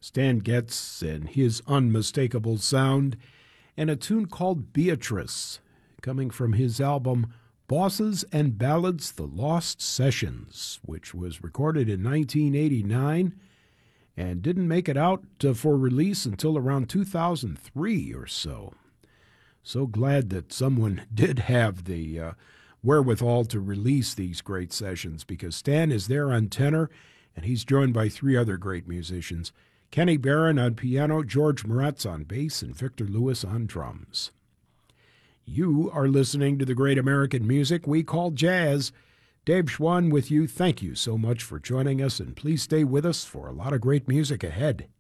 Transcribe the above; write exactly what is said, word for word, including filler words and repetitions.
Stan Getz and his unmistakable sound, and a tune called Beatrice, coming from his album Bosses and Ballads, The Lost Sessions, which was recorded in nineteen eighty-nine and didn't make it out uh, for release until around two thousand three or so. So glad that someone did have the uh, wherewithal to release these great sessions, because Stan is there on tenor, and he's joined by three other great musicians: Kenny Barron on piano, George Moretz on bass, and Victor Lewis on drums. You are listening to the great American music we call jazz. Dave Schwann with you. Thank you so much for joining us, and please stay with us for a lot of great music ahead.